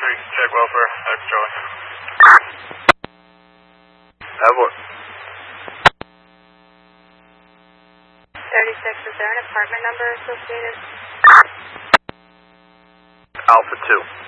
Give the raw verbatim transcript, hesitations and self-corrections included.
three, check welfare, X Charlie. Evelyn. thirty-six, is there an apartment number associated? Alpha two.